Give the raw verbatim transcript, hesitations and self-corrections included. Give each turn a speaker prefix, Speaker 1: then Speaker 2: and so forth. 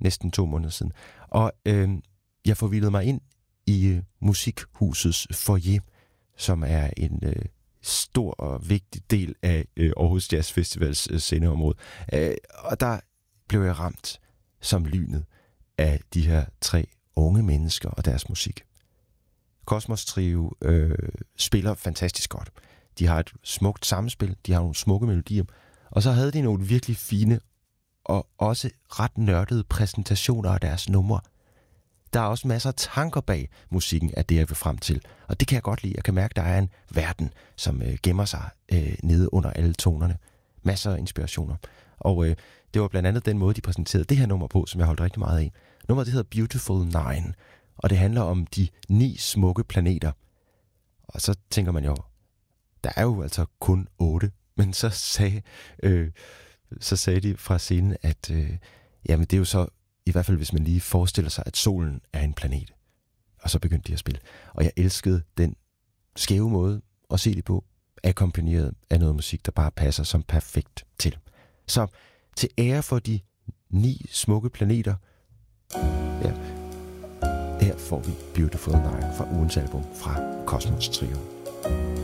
Speaker 1: næsten to måneder siden. Og øh, jeg forvildede mig ind i øh, Musikhusets foyer, som er en øh, stor og vigtig del af øh, Aarhus Jazz Festivals øh, sceneområde. Øh, og der blev jeg ramt som lynet af de her tre unge mennesker og deres musik. Kosmos Trio øh, spiller fantastisk godt. De har et smukt samspil, de har nogle smukke melodier, og så havde de nogle virkelig fine og også ret nørdede præsentationer af deres numre. Der er også masser af tanker bag musikken af det, jeg vil frem til. Og det kan jeg godt lide. Jeg kan mærke, at der er en verden, som øh, gemmer sig øh, nede under alle tonerne. Masser af inspirationer. Og øh, det var blandt andet den måde, de præsenterede det her nummer på, som jeg holdt rigtig meget af. Nummeret det hedder Beautiful Nine, og det handler om de ni smukke planeter. Og så tænker man jo, der er jo altså kun otte. Men så sagde, øh, så sagde de fra scenen, at øh, jamen det er jo så, i hvert fald hvis man lige forestiller sig, at solen er en planet. Og så begyndte de at spille. Og jeg elskede den skæve måde at se det på, akkompagneret af noget musik, der bare passer som perfekt til. Så til ære for de ni smukke planeter, ja, her får vi Beautiful Nine fra ugens album fra Kosmos Trio.